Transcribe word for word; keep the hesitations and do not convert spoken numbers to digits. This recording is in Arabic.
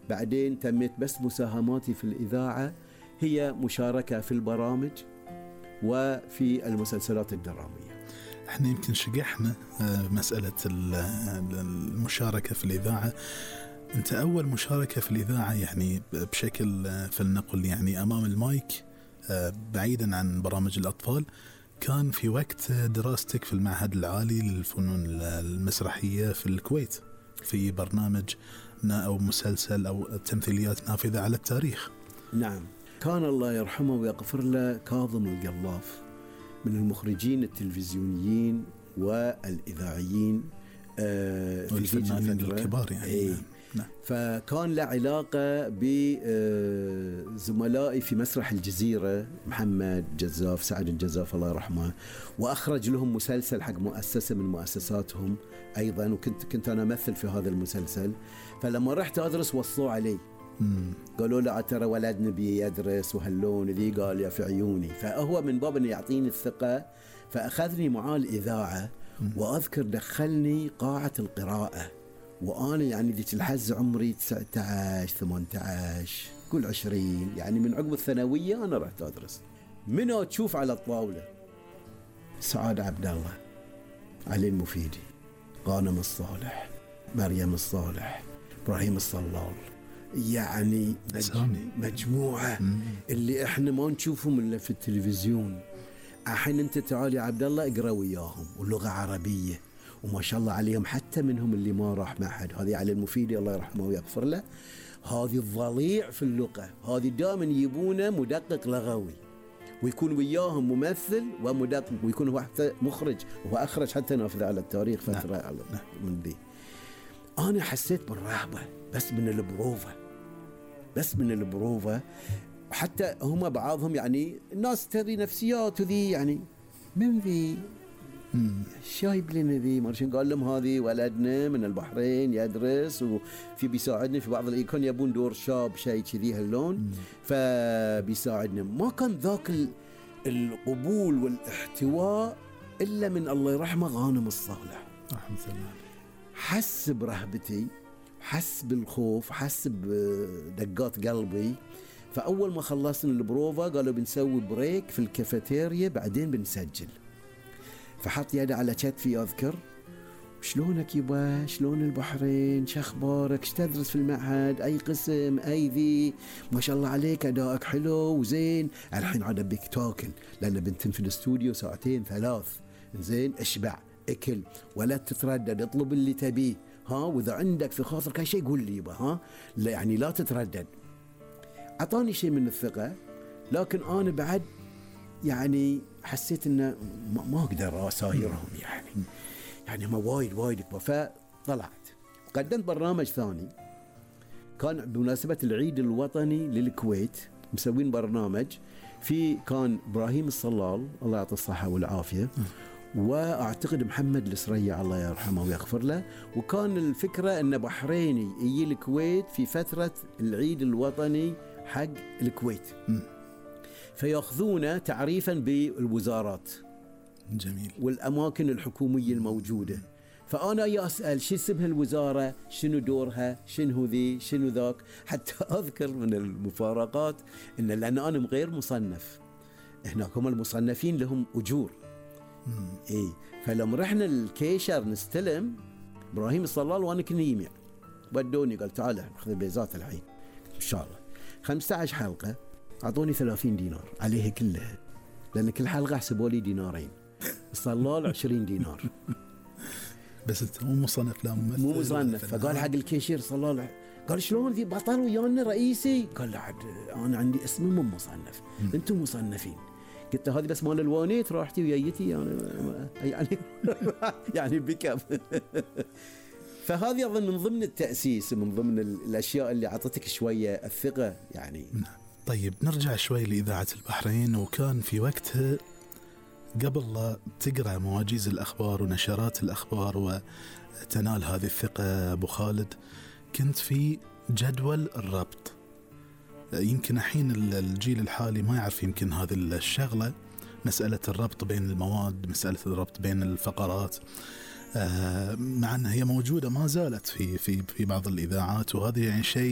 بعدين تمت بس مساهماتي في الإذاعة هي مشاركة في البرامج وفي المسلسلات الدرامية. احنا يمكن شجحنا مسألة المشاركة في الإذاعة. انت أول مشاركة في الإذاعة يعني بشكل فلنقل يعني أمام المايك بعيدا عن برامج الأطفال كان في وقت دراستك في المعهد العالي للفنون المسرحية في الكويت في برنامج أو مسلسل أو تمثيليات نافذة على التاريخ. نعم، كان الله يرحمه ويغفر له كاظم القلاف من المخرجين التلفزيونيين والإذاعيين آه والفنانين الكبار يعني. إيه. نعم. فكان له علاقة بزملائي في مسرح الجزيرة محمد جزاف سعد الجزاف الله يرحمه، وأخرج لهم مسلسل حق مؤسسة من مؤسساتهم أيضا، وكنت كنت أنا أمثل في هذا المسلسل. فلما رحت أدرس وصوا علي مم. قالوا له ترى ولدنا بيدرس وهاللون ذي، قال يا في عيوني. فهو من باب أن يعطيني الثقة فأخذني معاه الإذاعة. مم. وأذكر دخلني قاعة القراءة وأنا يعني ذيك الحز عمري تسعة عشر ثمانية عشر كل عشرين، يعني من عقب الثانوية أنا رحت أدرس. منو تشوف على الطاولة؟ سعاد عبد الله، علي المفيدي، غانم الصالح، مريم الصالح، إبراهيم الصلال، يعني مجموعة مم. اللي احنا ما نشوفهم إلا في التلفزيون. الحين انت تعال يا عبد الله اقرأ وياهم، واللغة عربية وما شاء الله عليهم، حتى منهم اللي ما راح معهد. هذه علي المفيدي الله يرحمه ويغفر له، هذه الضليع في اللغة، هذه دائما يبونه مدقق لغوي ويكون وياهم ممثل ومدقق، ويكون هو حتى مخرج، وهو أخرج حتى نافذة على التاريخ فترة. نعم. من ذي أنا حسيت بالرهبة بس من البروفة، بس من البروفة. وحتى هم بعضهم يعني الناس تدري نفسيات وذي، يعني من ذي شايب لنا ذي مرشين، قال لهم هذه ولدنا من البحرين يدرس وفي بيساعدني في بعض الإيكون، يبون دور شاب شيء كذي هاللون فبيساعدنا. ما كان ذاك القبول والاحتواء إلا من الله يرحمه غانم الصالح رحمة الله. حس برهبتي، حس بالخوف، حس بدقات قلبي. فأول ما خلصنا البروفا قالوا بنسوي بريك في الكافيتيريا بعدين بنسجل. فحط يده على كتفي أذكر، شلونك يبا، شلون البحرين، شخبارك، شتدرس في المعهد، أي قسم، أي ذي، ما شاء الله عليك أدائك حلو وزين. الحين عاد بك تاكل لأن بنتم في الاستوديو ساعتين ثلاث، زين اشبع اكل ولا تتردد، اطلب اللي تبيه ها، وإذا عندك في خاطرك أي شيء قول لي يبا ها، لا يعني لا تتردد. أعطاني شيء من الثقة، لكن أنا بعد يعني حسيت إنه ما أقدر أسايرهم يعني يعني ما وايد وايد كبار. فطلعت قدمت برنامج ثاني كان بمناسبة العيد الوطني للكويت، مسوين برنامج في كان إبراهيم الصلال الله يعطيه الصحة والعافية، وأعتقد محمد السريع الله يرحمه ويغفر له. وكان الفكرة أن بحريني يجي الكويت في فترة العيد الوطني حق الكويت م. فيأخذونه تعريفا بالوزارات جميل والأماكن الحكومية الموجودة. فأنا يا أسأل شو اسمها الوزارة، شنو دورها، شنو ذي، شنو ذاك. حتى أذكر من المفارقات إن لأن أنا غير مصنف، هناك هم المصنفين لهم أجور إيه. فلما رحنا الكيشر نستلم إبراهيم الصلال وأنا كنت يميع، بدوني قال تعال نأخذ بيزات الحين إن شاء الله. خمسة عشر حلقة أعطوني ثلاثين دينار عليها كلها، لأن كل حلقة حسبوا لي دينارين. الصلال عشرين دينار بس أنت مو مصنف، لا ممثل مو مصنف. فقال حق الكيشير صلال، قال شلون ذي بطل ويانا رئيسي؟ قال لا عاد أنا عندي اسمي مو مصنف، أنتم مصنفين. قلت هذه بس مال الوانيت راحتي ويايتي يعني يعني يعني بكم. فهذه أظن من ضمن التأسيس، من ضمن الأشياء اللي عطتك شوية الثقة يعني. طيب نرجع شوي لإذاعة البحرين. وكان في وقتها قبل لا تقرأ مواجيز الأخبار ونشرات الأخبار وتنال هذه الثقة أبو خالد، كنت في جدول الربط. يمكن الحين الجيل الحالي ما يعرف يمكن هذه الشغلة، مسألة الربط بين المواد، مسألة الربط بين الفقرات، مع أنها هي موجودة ما زالت في في في بعض الإذاعات، وهذا يعني شيء